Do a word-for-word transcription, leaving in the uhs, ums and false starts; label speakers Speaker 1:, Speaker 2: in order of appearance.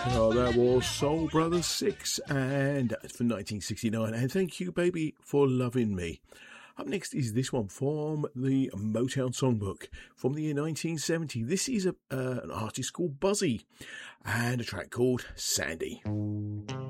Speaker 1: Oh, that was Soul Brothers six, and for nineteen sixty-nine, and Thank You Baby for Loving Me. Up next is this one from the Motown Songbook from the year nineteen seventy. This is a, uh, an artist called Buzzy, and a track called Sandy.